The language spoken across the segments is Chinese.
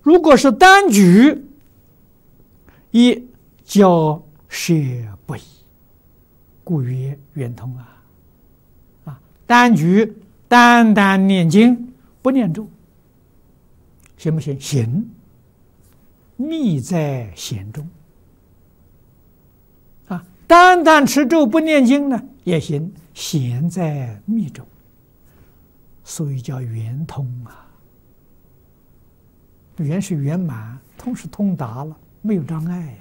如果是单举，亦交涉不已，故曰圆通单举单单念经不念咒，行不行？行，密在弦中单单持咒不念经呢也行，弦在密中，所以叫圆通圆是圆满，通是通达了，没有障碍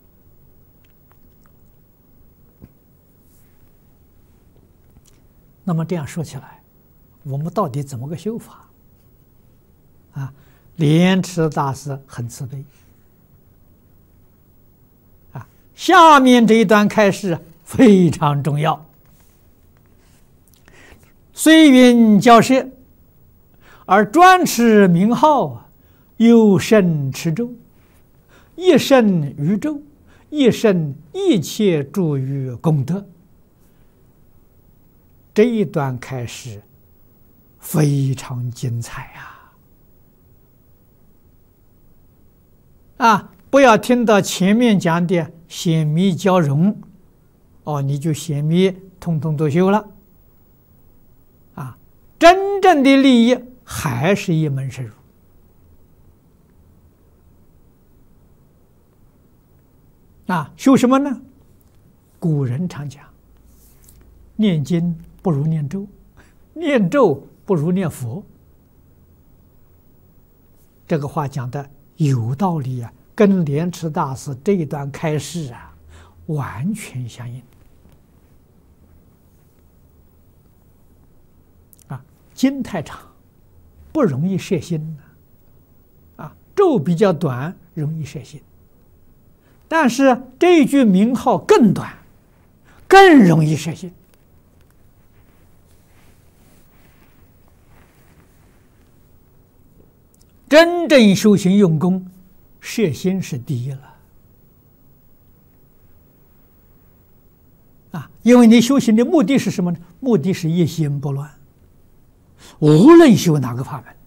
那么这样说起来，我们到底怎么个修法莲池大师很慈悲下面这一段开示非常重要。虽云教舍，而专持名号有甚持咒，一生于咒，一生一切诸于功德。这一段开始非常精彩不要听到前面讲的显密交融你就显密通通都修了真正的利益还是一门深入修什么呢？古人常讲，念经不如念咒，念咒不如念佛。这个话讲的有道理跟莲池大师这一段开示完全相应经太长不容易摄心咒比较短容易摄心，但是这一句名号更短，更容易摄心真正修行用功，摄心是第一了因为你修行的目的是什么呢？目的是一心不乱，无论修哪个法门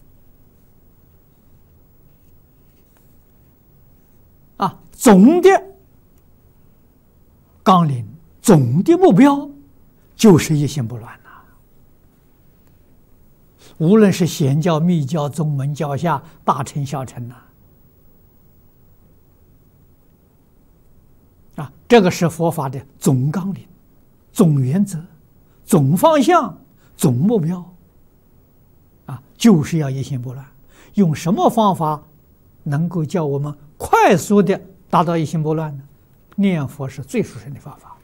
总的纲领，总的目标就是一心不乱无论是显教、密教、宗门、教下、大乘、小乘这个是佛法的总纲领、总原则、总方向、总目标就是要一心不乱。用什么方法能够叫我们快速的达到一心不乱呢？念佛是最殊胜的方法。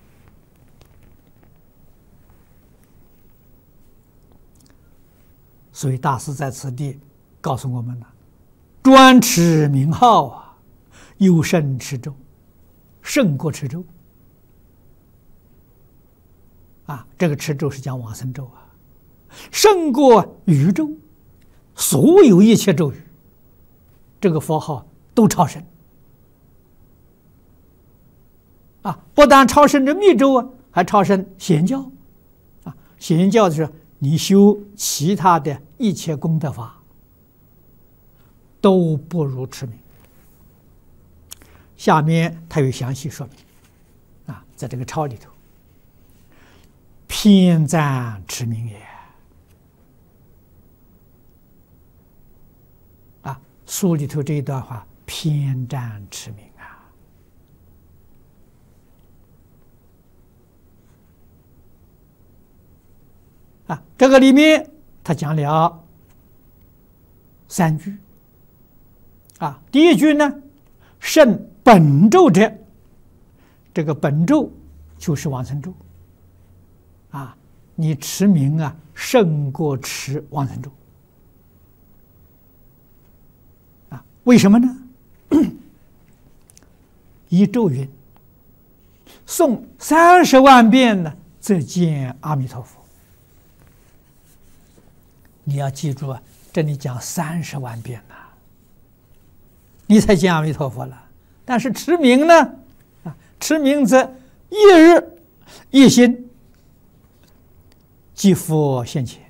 所以大师在此地告诉我们专持名号有胜持咒，胜过持咒这个持咒是讲往生咒胜过语咒，所有一切咒语，这个佛号都超胜不但超胜这密咒还超胜显教显教就是你修其他的一切功德法都不如持名。下面他有详细说明在这个抄里头，偏赞持名也书里头这一段话偏赞持名这个里面他讲了3句第一句呢，胜本咒者，这个本咒就是往生咒你持名胜过持往生咒为什么呢？一咒云诵30万遍呢，则见阿弥陀佛。你要记住这里讲30万遍你才见阿弥陀佛了。但是持名呢持名则一日一心即佛现前